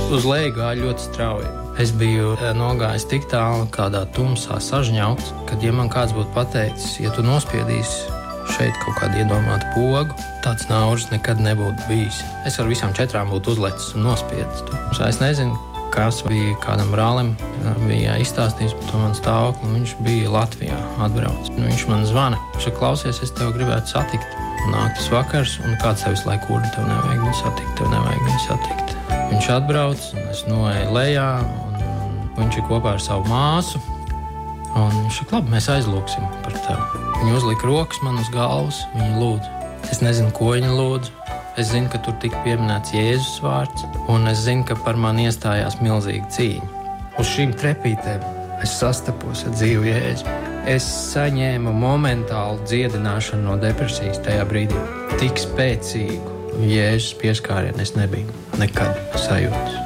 Uz leju gāja ļoti strauji. Es biju nogājis tik tālu kādā tumsā sažņaukts, kad, ja man kāds būtu pateicis, ja tu nospiedīsi šeit kaut kādu iedomātu pogu, tāds naužs nekad nebūtu bijis. Es ar visām 4 būtu uzlecis un nospiedis to. Es nezinu, kas bija kādam brālim, bija izstāstījis par to man stāvokli, un viņš bija Latvijā atbraucis. Viņš man zvana, viņš saka, klausies, es tev gribētu satikt. Nāk tas vakars, un kāds tev visu laiku urda, tev nevajag viņu satikt. Viņš atbrauc, un es noeju lejā, un viņš ir kopā ar savu māsu, un viņš saka, labi, mēs aizlūksim par tevi. Viņa uzlika rokas man uz galvas, viņa lūdza. Es nezinu, ko viņa lūdza. Es zinu, ka tur tika pieminēts Jēzus vārds, un es zinu, ka par mani iestājās milzīga cīņa. Uz šīm trepītēm es sastapos ar dzīvu Jēzu. Es saņēmu momentālu dziedināšanu no depresijas tajā brīdī. Tik spēcīgu Jēzus pieskārienu es nebiju nekad sajūtas.